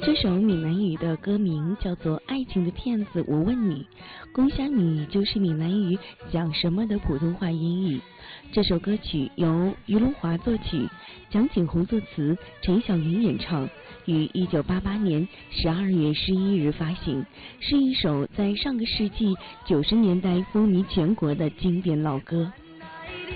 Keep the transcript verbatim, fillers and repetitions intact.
这首闽南语的歌名叫做《爱情的骗子我问你》，公虾米就是闽南语讲什么的普通话音译。这首歌曲由于龙华作曲，蒋景洪作词，陈小云演唱，于一九八八年十二月十一日发行，是一首在上个世纪九十年代风靡全国的经典老歌。